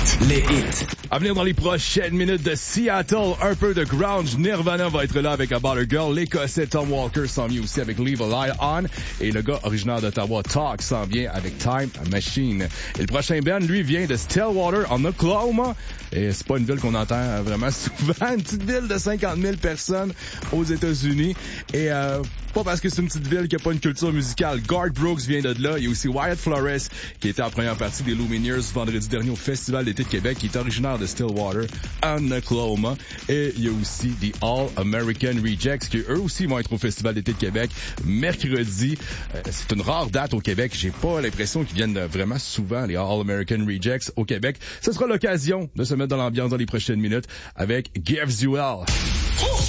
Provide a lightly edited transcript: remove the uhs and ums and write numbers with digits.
Les hits. À venir dans les prochaines minutes de Seattle, un peu de grunge. Nirvana va être là avec About a Girl. L'Écossais Tom Walker s'en vient aussi avec Leave a Light On. Et le gars originaire d'Ottawa, Talk, s'en vient avec Time Machine. Et le prochain band, lui, vient de Stillwater, en Oklahoma. Et c'est pas une ville qu'on entend vraiment souvent. Une petite ville de 50 000 personnes aux États-Unis. Et pas parce que c'est une petite ville qu'il n'y a pas une culture musicale. Garth Brooks vient de là. Il y a aussi Wyatt Flores, qui était en première partie des Lumineers vendredi dernier au Festival d'été de Québec, qui est originaire de Stillwater, en Oklahoma. Et il y a aussi des All American Rejects, qui eux aussi vont être au Festival d'été de Québec mercredi. C'est une rare date au Québec. J'ai pas l'impression qu'ils viennent vraiment souvent, les All American Rejects au Québec. Ce sera l'occasion de se mettre dans l'ambiance dans les prochaines minutes avec Gives You Hell.